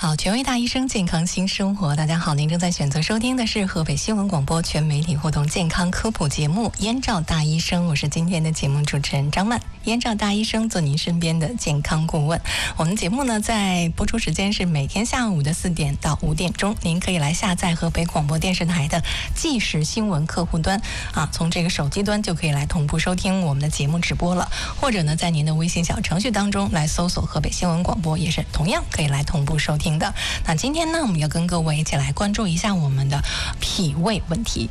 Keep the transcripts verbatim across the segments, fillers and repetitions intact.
好，权威大医生健康新生活，大家好，您正在选择收听的是河北新闻广播全媒体互动健康科普节目《燕赵大医生》，我是今天的节目主持人张曼。燕赵大医生做您身边的健康顾问。我们节目呢，在播出时间是每天下午的四点到五点钟，您可以来下载河北广播电视台的即时新闻客户端啊，从这个手机端就可以来同步收听我们的节目直播了，或者呢，在您的微信小程序当中来搜索河北新闻广播，也是同样可以来同步收听的。那今天呢，我们要跟各位一起来关注一下我们的脾胃问题。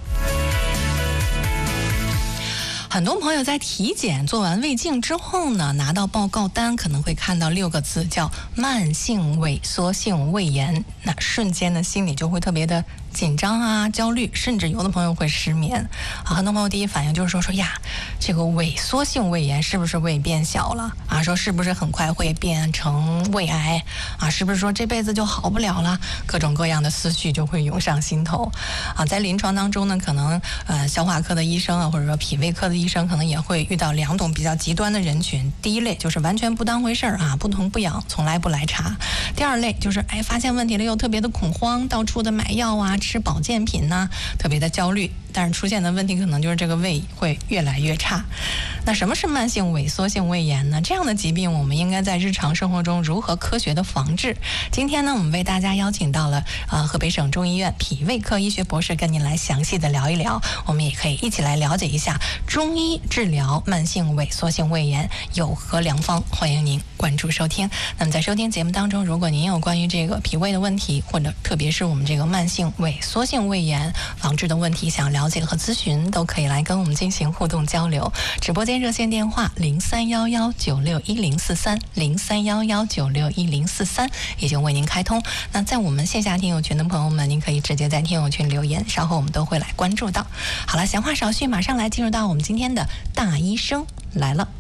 很多朋友在体检做完胃镜之后呢，拿到报告单可能会看到六个字，叫慢性萎缩性胃炎。那瞬间呢，心里就会特别的紧张啊、焦虑，甚至有的朋友会失眠啊。很多朋友第一反应就是说说呀，这个萎缩性胃炎是不是胃变小了啊？说是不是很快会变成胃癌啊？是不是说这辈子就好不了了？各种各样的思绪就会涌上心头啊。在临床当中呢，可能呃消化科的医生啊，或者说脾胃科的医生可能也会遇到两种比较极端的人群。第一类就是完全不当回事儿啊，不疼不痒，从来不来查。第二类就是哎发现问题了又特别的恐慌，到处的买药啊，吃保健品呐、啊，特别的焦虑。但是出现的问题可能就是这个胃会越来越差。那什么是慢性萎缩性胃炎呢？这样的疾病我们应该在日常生活中如何科学的防治？今天呢，我们为大家邀请到了呃河北省中医院脾胃科医学博士，跟您来详细的聊一聊。我们也可以一起来了解一下中医治疗慢性萎缩性胃炎有何良方。欢迎您关注收听。那么在收听节目当中，如果您有关于这个脾胃的问题，或者特别是我们这个慢性萎缩性胃炎防治的问题，想了解和咨询，都可以来跟我们进行互动交流。直播间热线电话零三幺幺九六一零四三零三幺幺九六一零四三已经为您开通。那在我们线下听友群的朋友们，您可以直接在听友群留言，稍后我们都会来关注到。好了，闲话少叙，马上来进入到我们今天的大医生来了。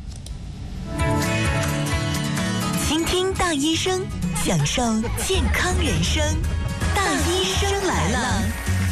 倾听大医生，享受健康人生。大医生来了。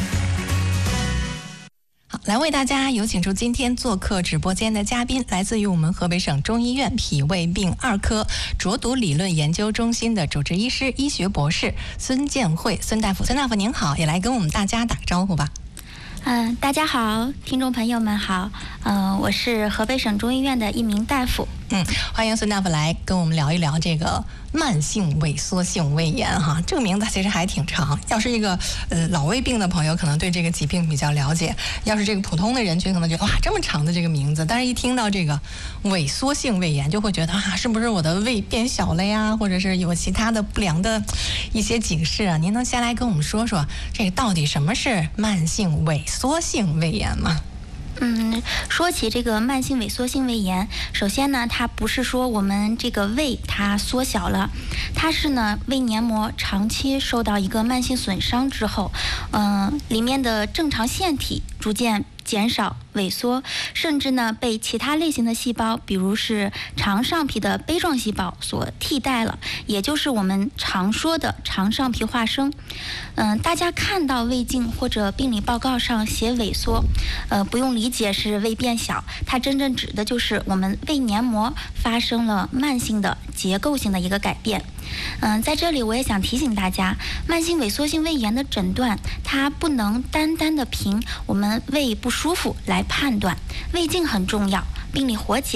好，来为大家有请出今天做客直播间的嘉宾，来自于我们河北省中医院脾胃病二科浊毒理论研究中心的主治医师、医学博士孙建慧孙大夫。孙大夫您好，也来跟我们大家打个招呼吧。 嗯、呃，大家好，听众朋友们好，嗯、呃，我是河北省中医院的一名大夫。 嗯，欢迎孙大夫来跟我们聊一聊这个慢性萎缩性胃炎哈，这个名字其实还挺长。要是一个呃老胃病的朋友，可能对这个疾病比较了解；要是这个普通的人群，可能觉得哇这么长的这个名字，但是一听到这个萎缩性胃炎，就会觉得啊是不是我的胃变小了呀，或者是有其他的不良的一些警示啊？您能先来跟我们说说这个到底什么是慢性萎缩性胃炎吗？ 嗯，说起这个慢性萎缩性胃炎，首先呢，它不是说我们这个胃它缩小了，它是呢胃黏膜长期受到一个慢性损伤之后，嗯、呃，里面的正常腺体逐渐减少、萎缩，甚至呢被其他类型的细胞，比如是肠上皮的杯状细胞所替代了，也就是我们常说的肠上皮化生。嗯、呃，大家看到胃镜或者病理报告上写萎缩，呃，不用理解是胃变小，它真正指的就是我们胃黏膜发生了慢性的结构性的一个改变。嗯、呃，在这里我也想提醒大家，慢性萎缩性胃炎的诊断，它不能单单的凭我们胃不舒服来判断，胃镜很重要，病理活检